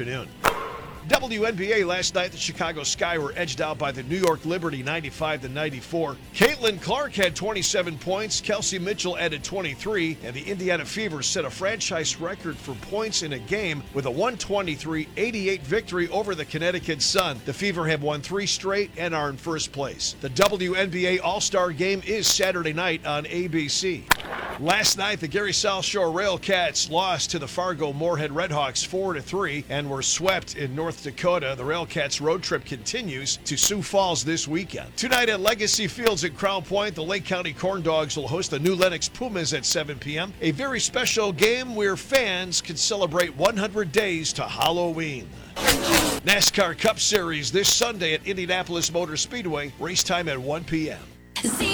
Afternoon. WNBA last night, the Chicago Sky were edged out by the New York Liberty 95-94. Caitlin Clark had 27 points, Kelsey Mitchell added 23, and the Indiana Fever set a franchise record for points in a game with a 123-88 victory over the Connecticut Sun. The Fever have won 3 straight and are in first place. The WNBA All-Star Game is Saturday night on ABC. Last night, the Gary South Shore Railcats lost to the Fargo Moorhead Redhawks 4-3 and were swept in North Dakota. The Railcats road trip continues to Sioux Falls this weekend. Tonight at Legacy Fields at Crown Point, the Lake County Corn Dogs will host the New Lenox Pumas at 7 p.m. A very special game where fans can celebrate 100 days to Halloween. NASCAR Cup Series this Sunday at Indianapolis Motor Speedway. Race time at 1 p.m.